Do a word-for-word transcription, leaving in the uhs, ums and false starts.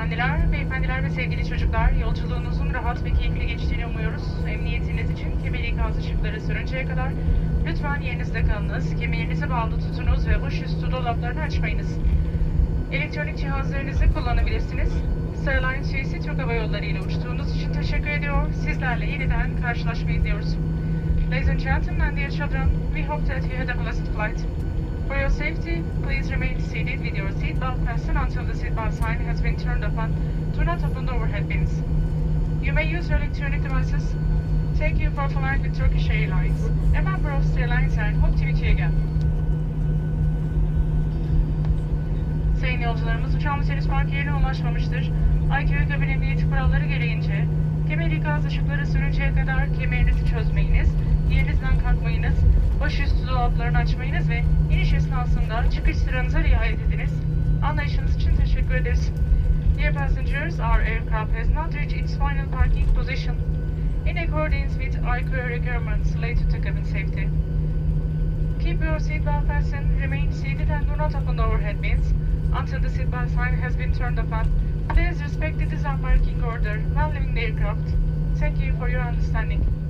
Hanımefendiler, beyefendiler ve sevgili çocuklar, yolculuğunuzun rahat ve keyifli geçtiğini umuyoruz. Emniyetiniz için kemer ikaz ışıkları sönünceye kadar lütfen yerinizde kalınız, kemerinizi bağlı tutunuz ve başüstü dolaplarını açmayınız. Elektronik cihazlarınızı kullanabilirsiniz. Star Alliance üyesi Türk Hava Yolları ile uçtuğunuz için teşekkür ediyor. Sizlerle yeniden karşılaşmayı diliyoruz. Ladies and gentlemen and dear children, we hope that you had a blessed flight. For your safety, please remain seated with your seatbelt fastened until the seatbelt sign has been turned upon. Do not open the overhead bins. You may use your electronic devices. Thank you for flying with Turkish Airlines, a member of Star Alliance, and hope to meet you again. Sayın yolcularımız, uçağımız henüz park yerine ulaşmamıştır. I Q kabin emniyeti kuralları gereğince, kemer ikaz ışıkları sönünceye kadar kemerinizi çözmeyiniz, yerinizden kalkmayınız, başüstü dolaplarını açmayınız ve iniş esnasında çıkış sıranıza riayet ediniz. Anlayışınız için teşekkür ederiz. Dear passengers, our aircraft has not reached its final parking position. In accordance with I Q requirements related to cabin safety. Keep your seatbelt fastened, remain seated and do not open the overhead bins until the seatbelt sign has been turned upon. Please respect the disembarking order while leaving the aircraft. Thank you for your understanding.